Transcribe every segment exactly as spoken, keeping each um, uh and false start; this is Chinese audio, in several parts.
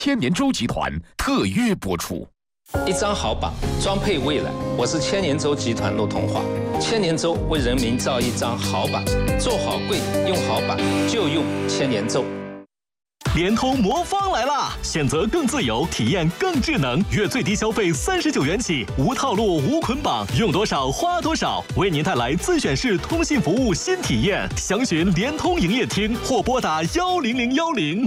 千年舟集团特约播出。 一张好榜，装配未来。我是千年舟集团陆同华。千年舟为人民造一张好榜，做好柜，用好榜就用千年舟。 联通魔方来啦！选择更自由，体验更智能，月最低消费三十九元起，无套路无捆绑，用多少花多少，为您带来自选式通信服务新体验。详询联通营业厅或拨打幺零零幺零。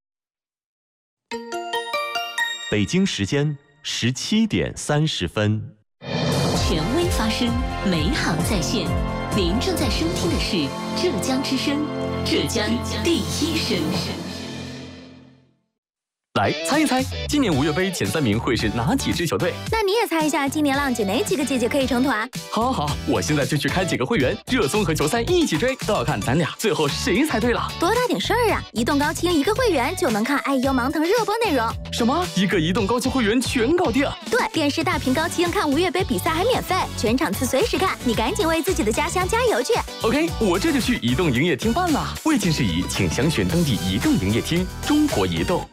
北京时间十七点三十分。 权威发声，美好在线。您正在收听的是浙江之声，浙江第一声。 来猜一猜，今年五月杯前三名会是哪几支球队？ 那你也猜一下，今年浪姐哪几个姐姐可以成团？ 好好好，我现在就去开几个会员，热综和球赛一起追，都要看咱俩最后谁猜对了。 多大点事儿啊！移动高清一个会员就能看爱优芒腾热播内容。 什么？一个移动高清会员全搞定？ 对，电视大屏高清看五月杯比赛还免费，全场次随时看，你赶紧为自己的家乡加油去 ！OK， 我这就去移动营业厅办了。未经事宜，请详询当地移动营业厅。中国移动。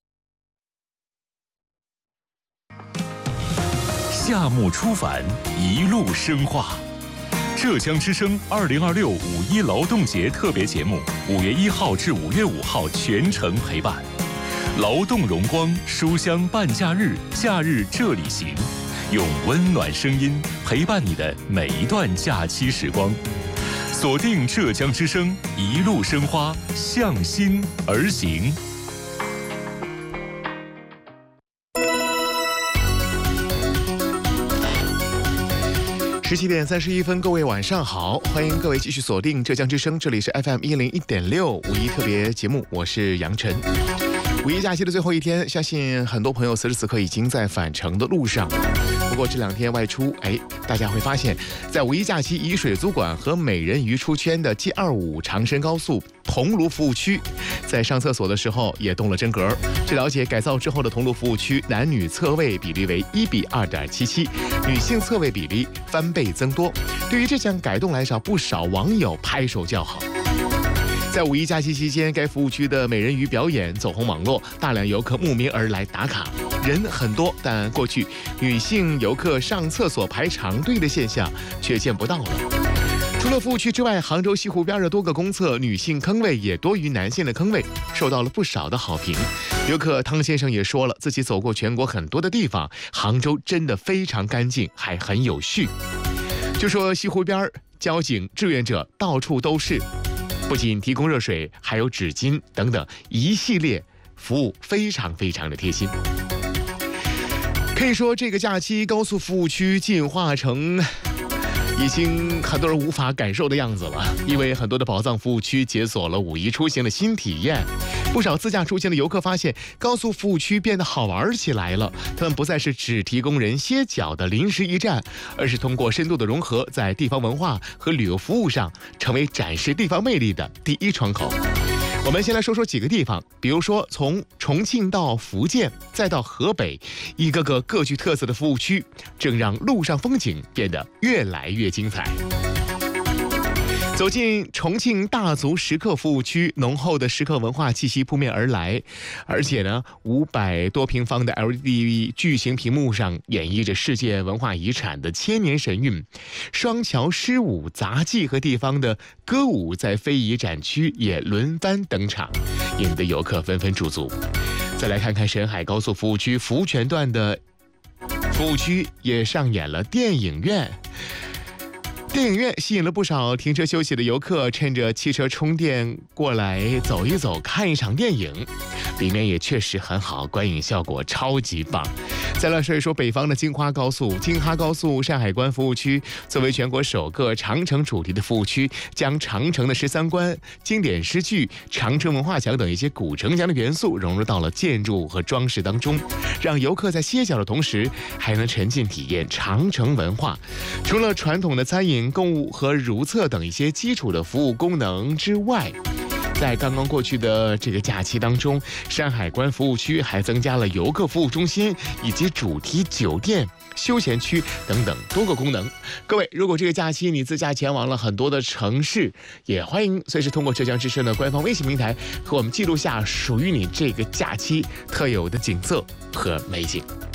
夏目出版，一路深化。浙江之声二零二六五一劳动节特别节目，五月一号至五月五号全程陪伴。劳动荣光，书香半假日，假日这里行，用温暖声音陪伴你的每一段假期时光。锁定浙江之声，一路生花，向心而行。 十七点三十一分，各位晚上好，欢迎各位继续锁定浙江之声，这里是 F M 一零一点六五一特别节目，我是杨晨。五一假期的最后一天，相信很多朋友此时此刻已经在返程的路上。不过这两天外出，哎，大家会发现，在五一假期以水族馆和美人鱼出圈的 G 二五长深高速桐庐服务区，在上厕所的时候也动了真格。据了解，改造之后的桐庐服务区男女侧位比例为一比二点七七，女性侧位比例翻倍增多。对于这项改动来说，不少网友拍手叫好。在五一假期期间，该服务区的美人鱼表演走红网络，大量游客慕名而来打卡，人很多，但过去女性游客上厕所排长队的现象却见不到了。除了服务区之外，杭州西湖边的多个公厕女性坑位也多于男性的坑位，受到了不少的好评。游客汤先生也说了，自己走过全国很多的地方，杭州真的非常干净，还很有序。就说西湖边，交警、志愿者到处都是。不仅提供热水，还有纸巾等等一系列服务，非常非常的贴心。可以说，这个假期高速服务区进化成已经很多人无法感受的样子了，因为很多的宝藏服务区解锁了五一出行的新体验。不少自驾出行的游客发现，高速服务区变得好玩起来了。他们不再是只提供人歇脚的临时驿站，而是通过深度的融合，在地方文化和旅游服务上，成为展示地方魅力的第一窗口。我们先来说说几个地方，比如说从重庆到福建，再到河北，一个个各具特色的服务区，正让路上风景变得越来越精彩。走进重庆大足石刻服务区，浓厚的石刻文化气息扑面而来，而且呢，五百多平方的 L E D 巨型屏幕上演绎着世界文化遗产的千年神韵，双桥诗舞、杂技和地方的歌舞在非遗展区也轮番登场，引得游客纷纷驻足。再来看看沈海高速服务区福泉段的服务区，也上演了电影院。电影院吸引了不少停车休息的游客，趁着汽车充电过来走一走，看一场电影。里面也确实很好，观影效果超级棒。再来说一说北方的京花高速，京哈高速山海关服务区作为全国首个长城主题的服务区，将长城的十三关、经典诗句、长城文化墙等一些古城墙的元素融入到了建筑和装饰当中，让游客在歇脚的同时，还能沉浸体验长城文化。除了传统的餐饮、购物和如厕等一些基础的服务功能之外， 在刚刚过去的这个假期当中，山海关服务区还增加了游客服务中心以及主题酒店、休闲区等等多个功能。各位，如果这个假期你自驾前往了很多的城市，也欢迎随时通过浙江之声的官方微信平台和我们记录下属于你这个假期特有的景色和美景。